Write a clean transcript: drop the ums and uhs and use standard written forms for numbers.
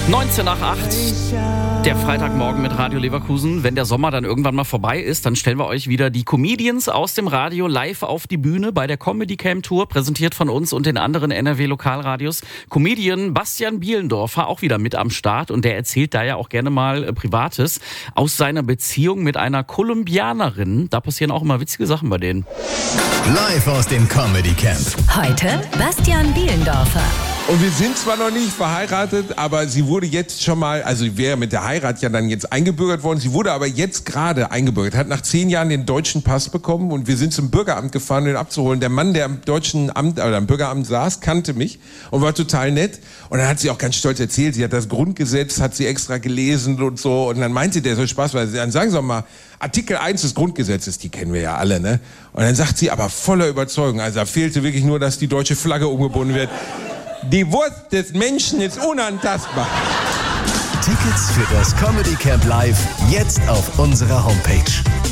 19 nach 8, der Freitagmorgen mit Radio Leverkusen. Wenn der Sommer dann irgendwann mal vorbei ist, dann stellen wir euch wieder die Comedians aus dem Radio live auf die Bühne bei der Comedy Camp Tour, präsentiert von uns und den anderen NRW-Lokalradios. Comedian Bastian Bielendorfer auch wieder mit am Start und der erzählt da ja auch gerne mal Privates aus seiner Beziehung mit einer Kolumbianerin. Da passieren auch immer witzige Sachen bei denen. Live aus dem Comedy Camp. Heute Bastian Bielendorfer. Und wir sind zwar noch nicht verheiratet, aber sie wurde jetzt schon mal, also wäre mit der Heirat ja dann jetzt eingebürgert worden, sie wurde aber jetzt gerade eingebürgert, hat nach 10 Jahren den deutschen Pass bekommen und wir sind zum Bürgeramt gefahren, um ihn abzuholen. Der Mann, der am deutschen Amt oder am Bürgeramt saß, kannte mich und war total nett. Und dann hat sie auch ganz stolz erzählt, sie hat das Grundgesetz, hat sie extra gelesen und so. Und dann meinte der so Spaß, weil dann sagen Sie doch mal, Artikel 1 des Grundgesetzes, die kennen wir ja alle, ne? Und dann sagt sie aber voller Überzeugung, also da fehlte wirklich nur, dass die deutsche Flagge umgebunden wird. Die Wurst des Menschen ist unantastbar. Tickets für das Comedy Camp Live jetzt auf unserer Homepage.